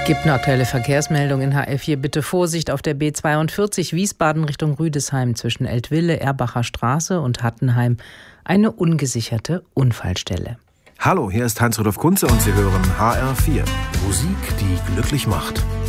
Gibt eine aktuelle Verkehrsmeldung in HR4. Bitte Vorsicht auf der B42 Wiesbaden Richtung Rüdesheim zwischen Eltville, Erbacher Straße und Hattenheim. Eine ungesicherte Unfallstelle. Hallo, hier ist Hans-Rudolf Kunze und Sie hören HR4. Musik, die glücklich macht.